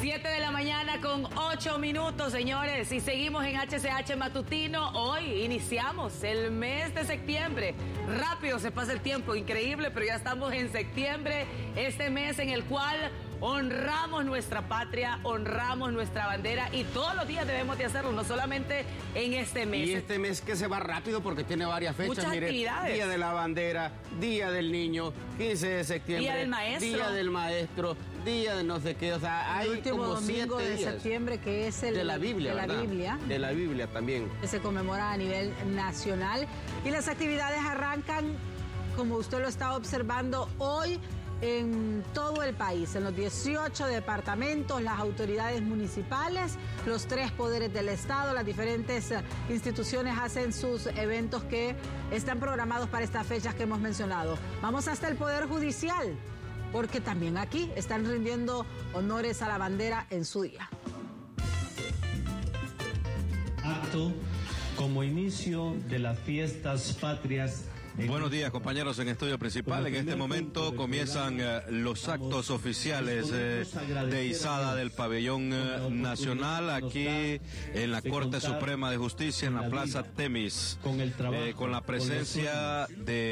7 de la mañana con 8 minutos, señores, y seguimos en HCH Matutino. Hoy iniciamos el mes de septiembre. Rápido se pasa el tiempo, increíble, pero ya estamos en septiembre, este mes en el cual honramos nuestra patria, honramos nuestra bandera, y todos los días debemos de hacerlo, no solamente en este mes. Y este mes que se va rápido porque tiene varias fechas. Muchas actividades. Día de la bandera, Día del Niño, 15 de septiembre. Día del maestro. Día del maestro, Día de no sé qué, o sea, hay el último como domingo 7 de días. septiembre, que es el De la Biblia, de la Biblia. De la Biblia también. Que se conmemora a nivel nacional. Y las actividades arrancan, como usted lo está observando hoy, en todo el país, en los 18 departamentos, las autoridades municipales, los 3 poderes del Estado, las diferentes instituciones hacen sus eventos que están programados para estas fechas que hemos mencionado. Vamos hasta el Poder Judicial, porque también aquí están rindiendo honores a la bandera en su día. Acto como inicio de las fiestas patrias. Buenos días, compañeros, en estudio principal. En este momento comienzan los actos oficiales de izada del pabellón nacional aquí en la Corte Suprema de Justicia, en la Plaza Temis, con la presencia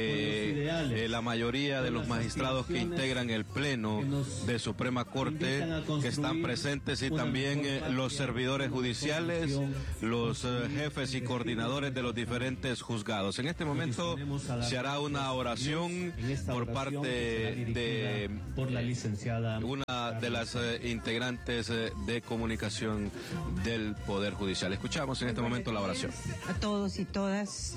de la mayoría de los magistrados que integran el Pleno de Suprema Corte, que están presentes, y también los servidores judiciales, los jefes y coordinadores de los diferentes juzgados. En este momento se hará una oración por parte de la licenciada, una de las integrantes de comunicación del Poder Judicial. Escuchamos en este momento la oración. A todos y todas,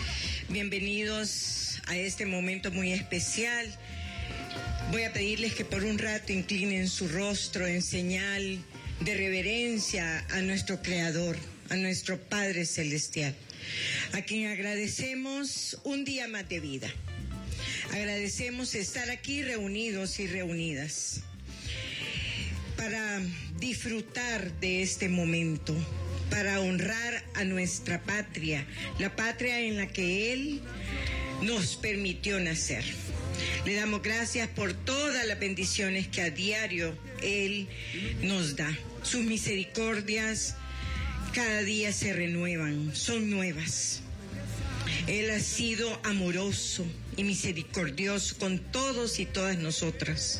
bienvenidos a este momento muy especial. Voy a pedirles que por un rato inclinen su rostro en señal de reverencia a nuestro Creador, a nuestro Padre Celestial, a quien agradecemos un día más de vida. Agradecemos estar aquí reunidos y reunidas para disfrutar de este momento, para honrar a nuestra patria, la patria en la que Él nos permitió nacer. Le damos gracias por todas las bendiciones que a diario Él nos da. Sus misericordias cada día se renuevan, son nuevas. Él ha sido amoroso y misericordioso con todos y todas nosotras.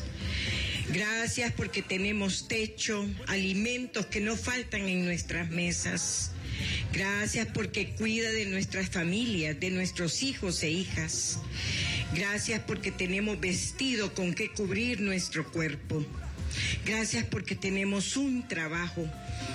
Gracias porque tenemos techo, alimentos que no faltan en nuestras mesas. Gracias porque cuida de nuestras familias, de nuestros hijos e hijas. Gracias porque tenemos vestido con que cubrir nuestro cuerpo. Gracias porque tenemos un trabajo.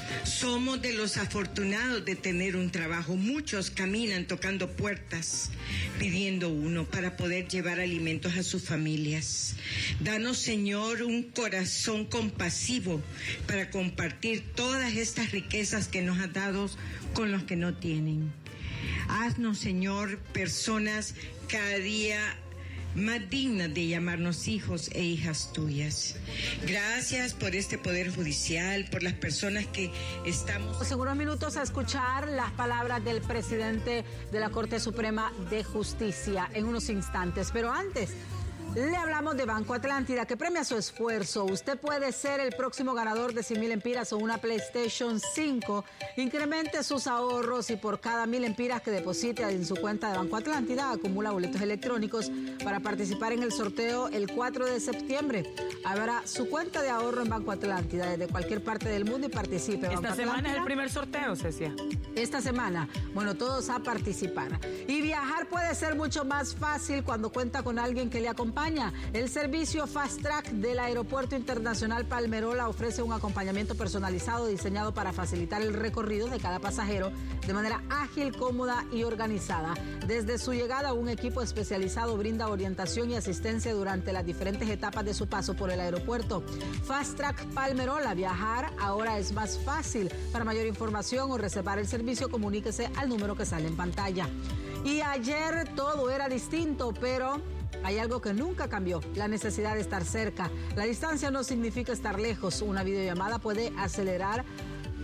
Somos de los afortunados de tener un trabajo. Muchos caminan tocando puertas, pidiendo uno para poder llevar alimentos a sus familias. Danos, Señor, un corazón compasivo para compartir todas estas riquezas que nos has dado con los que no tienen. Haznos, Señor, personas cada día más dignas de llamarnos hijos e hijas tuyas. Gracias por este Poder Judicial, por las personas que estamos... En unos minutos a escuchar las palabras del presidente de la Corte Suprema de Justicia en unos instantes, pero antes le hablamos de Banco Atlántida, que premia su esfuerzo. Usted puede ser el próximo ganador de 100,000 empiras o una PlayStation 5. Incremente sus ahorros y por cada 1,000 empiras que deposite en su cuenta de Banco Atlántida, acumula boletos electrónicos para participar en el sorteo el 4 de septiembre. Abra su cuenta de ahorro en Banco Atlántida desde cualquier parte del mundo y participe. Esta semana es el primer sorteo, Cecia. Esta semana, bueno, todos a participar. Y viajar puede ser mucho más fácil cuando cuenta con alguien que le acompaña. El servicio Fast Track del Aeropuerto Internacional Palmerola ofrece un acompañamiento personalizado diseñado para facilitar el recorrido de cada pasajero de manera ágil, cómoda y organizada. Desde su llegada, un equipo especializado brinda orientación y asistencia durante las diferentes etapas de su paso por el aeropuerto. Fast Track Palmerola, viajar ahora es más fácil. Para mayor información o reservar el servicio, comuníquese al número que sale en pantalla. Y ayer todo era distinto, pero hay algo que nunca cambió: la necesidad de estar cerca. La distancia no significa estar lejos. Una videollamada puede acelerar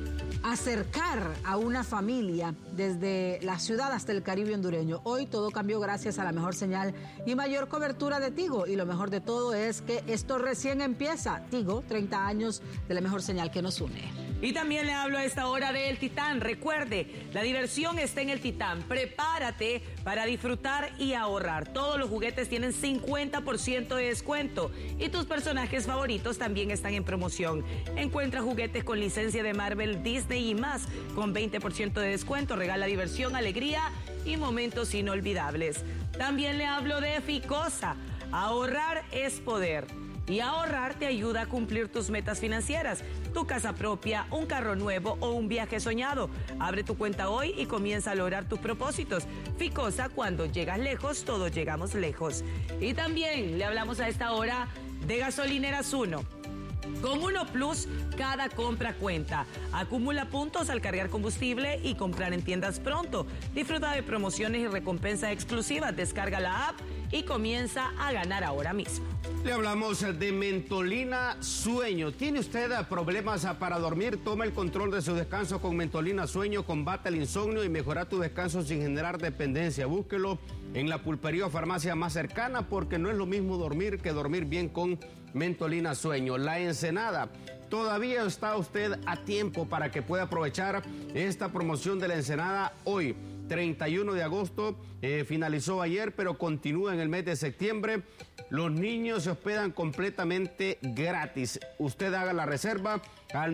acercar a una familia desde la ciudad hasta el Caribe hondureño. Hoy todo cambió gracias a la mejor señal y mayor cobertura de Tigo. Y lo mejor de todo es que esto recién empieza. Tigo, 30 años de la mejor señal que nos une. Y también le hablo a esta hora del Titán. Recuerde, la diversión está en el Titán. Prepárate para disfrutar y ahorrar. Todos los juguetes tienen 50% de descuento. Y tus personajes favoritos también están en promoción. Encuentra juguetes con licencia de Marvel, Disney y más con 20% de descuento. Regala diversión, alegría y momentos inolvidables. También le hablo de Ficosa. Ahorrar es poder. Y ahorrar te ayuda a cumplir tus metas financieras, tu casa propia, un carro nuevo o un viaje soñado. Abre tu cuenta hoy y comienza a lograr tus propósitos. Ficosa, cuando llegas lejos, todos llegamos lejos. Y también le hablamos a esta hora de Gasolineras 1. Con Uno Plus, cada compra cuenta. Acumula puntos al cargar combustible y comprar en tiendas pronto. Disfruta de promociones y recompensas exclusivas. Descarga la app y comienza a ganar ahora mismo. Le hablamos de Mentolina Sueño. ¿Tiene usted problemas para dormir? Toma el control de su descanso con Mentolina Sueño. Combate el insomnio y mejora tu descanso sin generar dependencia. Búsquelo en la pulpería o farmacia más cercana porque no es lo mismo dormir que dormir bien con Mentolina Sueño. La Ensenada. Todavía está usted a tiempo para que pueda aprovechar esta promoción de la Ensenada hoy. 31 de agosto, finalizó ayer, pero continúa en el mes de septiembre. Los niños se hospedan completamente gratis. Usted haga la reserva al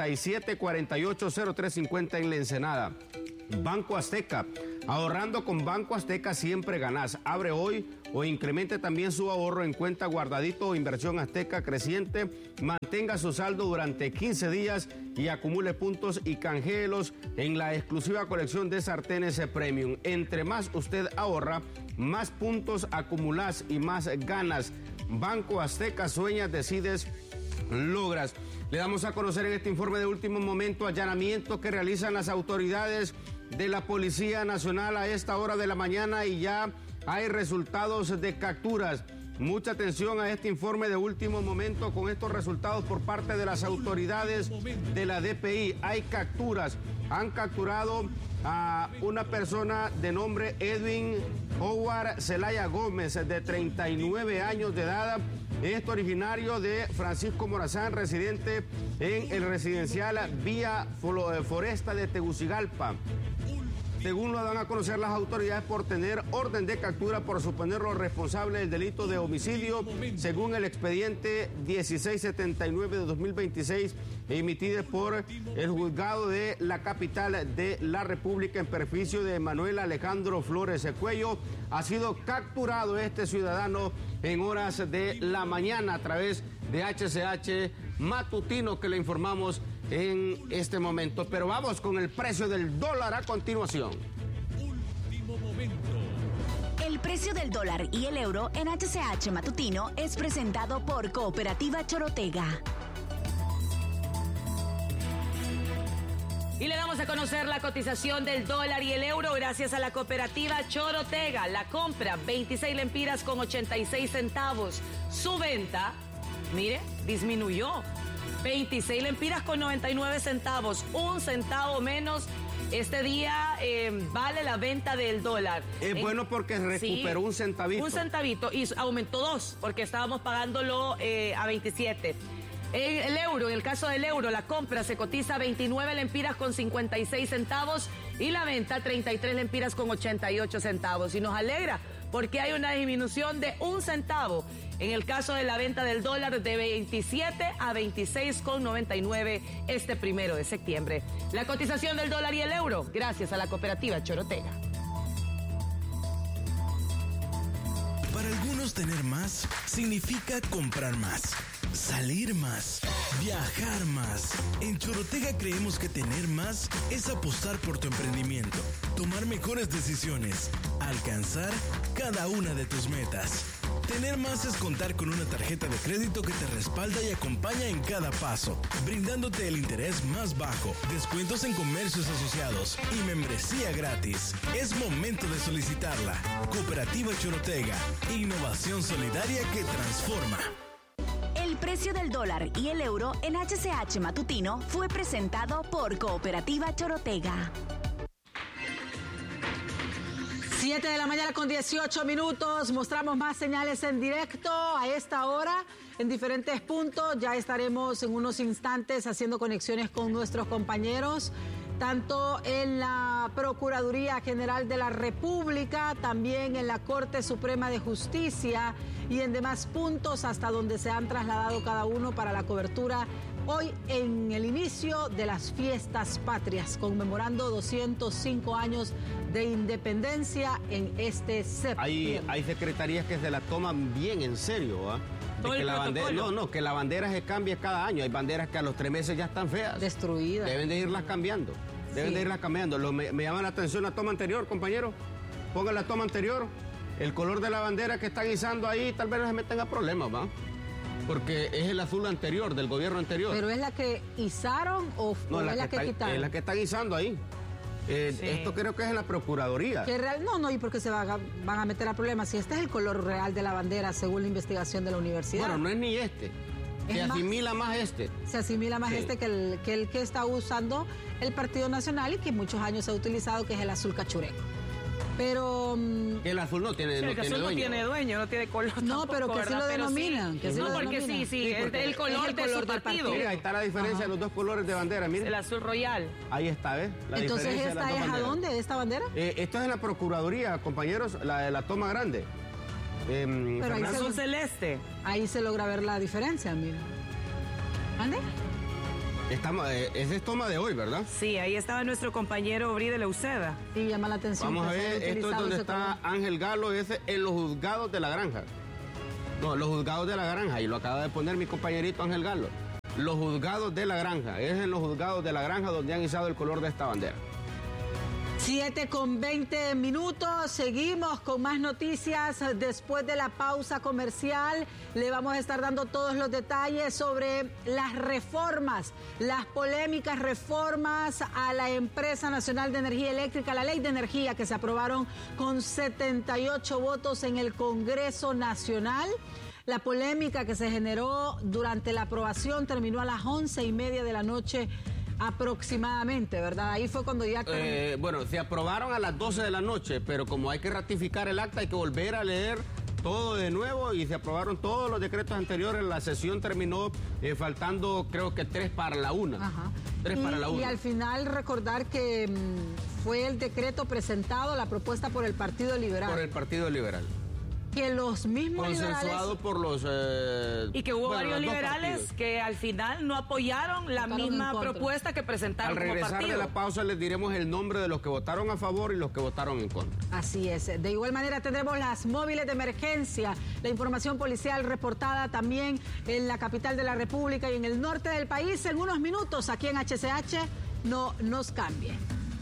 97480350 en la Ensenada. Banco Azteca. Ahorrando con Banco Azteca siempre ganas. Abre hoy o incremente también su ahorro en cuenta guardadito o inversión Azteca creciente. Mantenga su saldo durante 15 días y acumule puntos y canjeelos en la exclusiva colección de sartenes Premium. Entre más usted ahorra, más puntos acumulás y más ganas. Banco Azteca, sueñas, decides, logras. Le damos a conocer en este informe de último momento allanamientos que realizan las autoridades de la Policía Nacional a esta hora de la mañana y ya hay resultados de capturas. Mucha atención a este informe de último momento con estos resultados por parte de las autoridades de la DPI. Hay capturas. Han capturado a una persona de nombre Edwin Howard Zelaya Gómez, de 39 años de edad. Esto originario de Francisco Morazán, residente en el residencial Vía Foresta de Tegucigalpa. Según lo dan a conocer las autoridades, por tener orden de captura por suponerlo responsable del delito de homicidio, según el expediente 1679 de 2026, emitido por el juzgado de la capital de la República en perjuicio de Manuel Alejandro Flores Cuello. Ha sido capturado este ciudadano en horas de la mañana a través de HCH Matutino, que le informamos en este momento. Pero vamos con el precio del dólar a continuación. Último momento. El precio del dólar y el euro en HCH Matutino es presentado por Cooperativa Chorotega. Y le damos a conocer la cotización del dólar y el euro gracias a la Cooperativa Chorotega. La compra, 26 lempiras con 86 centavos. Su venta, mire, disminuyó. 26 lempiras con 99 centavos, 1 centavo menos. Este día vale la venta del dólar. Es bueno porque recuperó un centavito. Un centavito y aumentó 2 porque estábamos pagándolo a 27. El euro, en el caso del euro, la compra se cotiza 29 lempiras con 56 centavos y la venta 33 lempiras con 88 centavos. Y nos alegra porque hay una disminución de 1 centavo. En el caso de la venta del dólar, de 27 a 26,99 este 1 de septiembre. La cotización del dólar y el euro, gracias a la Cooperativa Chorotega. Para algunos, tener más significa comprar más, salir más, viajar más. En Chorotega creemos que tener más es apostar por tu emprendimiento, tomar mejores decisiones, alcanzar cada una de tus metas. Tener más es contar con una tarjeta de crédito que te respalda y acompaña en cada paso, brindándote el interés más bajo, descuentos en comercios asociados y membresía gratis. Es momento de solicitarla. Cooperativa Chorotega, innovación solidaria que transforma. El precio precio del dólar y el euro en HCH Matutino fue presentado por Cooperativa Chorotega. 7 de la mañana con 18 minutos. Mostramos más señales en directo a esta hora en diferentes puntos. Ya estaremos en unos instantes haciendo conexiones con nuestros compañeros, tanto en la Procuraduría General de la República, también en la Corte Suprema de Justicia y en demás puntos hasta donde se han trasladado cada uno para la cobertura hoy en el inicio de las fiestas patrias, conmemorando 205 años de independencia en este septiembre. Hay secretarías que se la toman bien en serio, ¿ah? Que la bandera, que la bandera se cambie cada año. Hay banderas que a los 3 meses ya están feas. Destruidas. Deben de irlas cambiando. Deben de irlas cambiando. Me llama la atención la toma anterior, compañero. Pongan la toma anterior. El color de la bandera que están izando ahí, tal vez no se metan a problemas, ¿va? Porque es el azul anterior, del gobierno anterior. ¿Pero es la que izaron o es la que quitaron? Es la que están izando ahí. Esto creo que es en la Procuraduría. No, ¿y por qué se van a meter a problemas? Si este es el color real de la bandera, según la investigación de la universidad. Bueno, no es ni este. Se asimila más este. Se asimila más este que el que está usando el Partido Nacional y que muchos años se ha utilizado, que es el azul cachureco. Pero el azul no tiene dueño. No tiene dueño, no tiene color. No, tampoco, pero que ¿verdad? sí lo Pero denominan. Sí. Sí, es el color de su partido. Mira, ahí está la diferencia de los dos colores de bandera, mire. El azul royal. Ahí está, ¿ves? Entonces, ¿esta es a dónde, esta bandera? Esto es en la Procuraduría, compañeros, la toma grande. Pero ahí azul celeste. Ahí se logra ver la diferencia, mira. ¿Ande? Esa es toma de hoy, ¿verdad? Sí, ahí estaba nuestro compañero Bri de Leuceda. Sí, llama la atención. Vamos a ver, esto es donde está Ángel Galo, ese en los juzgados de la granja. No, los juzgados de la granja, y lo acaba de poner mi compañerito Ángel Galo. Los juzgados de la granja, es en los juzgados de la granja donde han izado el color de esta bandera. 7:20. Seguimos con más noticias después de la pausa comercial. Le vamos a estar dando todos los detalles sobre las reformas, las polémicas reformas a la Empresa Nacional de Energía Eléctrica, la Ley de Energía, que se aprobaron con 78 votos en el Congreso Nacional. La polémica que se generó durante la aprobación terminó a las 11:30 de la noche aproximadamente, ¿verdad? Ahí fue cuando ya... Bueno, se aprobaron a las 12 de la noche, pero como hay que ratificar el acta, hay que volver a leer todo de nuevo y se aprobaron todos los decretos anteriores. La sesión terminó faltando, creo que 3 para la 1. Ajá. 3 para la 1. Y al final recordar que fue el decreto presentado, la propuesta por el Partido Liberal. Por el Partido Liberal. Que los mismos consensuado liberales... por los... y que hubo varios liberales que al final no apoyaron la misma propuesta que presentaron como partido. Al regresar de la pausa les diremos el nombre de los que votaron a favor y los que votaron en contra. Así es. De igual manera tendremos las móviles de emergencia, la información policial reportada también en la capital de la República y en el norte del país en unos minutos aquí en HCH. No nos cambie.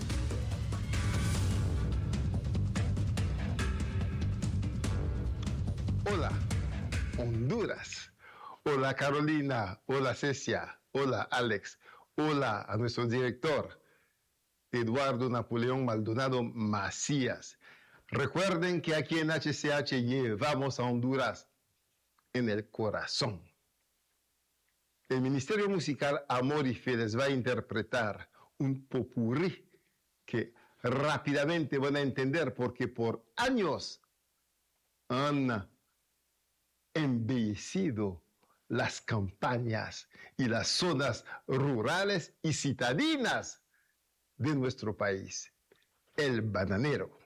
Hola, Honduras. Hola, Carolina. Hola, Cecia. Hola, Alex. Hola a nuestro director, Eduardo Napoleón Maldonado Macías. Recuerden que aquí en HCH llevamos a Honduras en el corazón. El Ministerio Musical Amor y Fe les va a interpretar un popurrí que rápidamente van a entender porque por años han embellecido las campañas y las zonas rurales y citadinas de nuestro país. El bananero.